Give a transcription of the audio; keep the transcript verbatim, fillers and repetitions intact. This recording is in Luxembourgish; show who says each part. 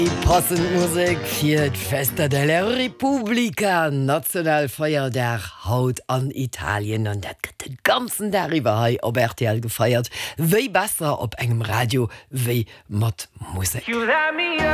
Speaker 1: Passend Musik fir d Festa della Repubblica Nationalfeier der Haut an Italien an dat gëtt den ganzen deriwwer hai op R T L gefeiert. Wéi besser op engem Radio wéi mat Musik.